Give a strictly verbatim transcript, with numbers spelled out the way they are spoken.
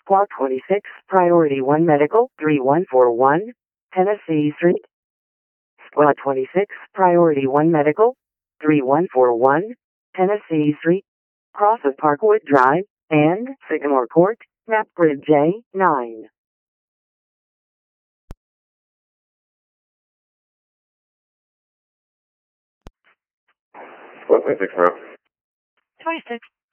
Squad twenty-six, Priority one Medical, three one four one, Tennessee Street. Squad twenty-six, Priority one Medical, three one four one, Tennessee Street, cross of Parkwood Drive, and Sycamore Court, map grid J nine. Squad twenty-six, now. twenty-six.